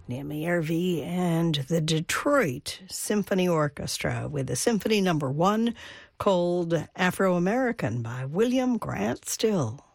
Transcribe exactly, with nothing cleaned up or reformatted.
Naomi Irving and the Detroit Symphony Orchestra with a symphony number one called Afro-American by William Grant Still.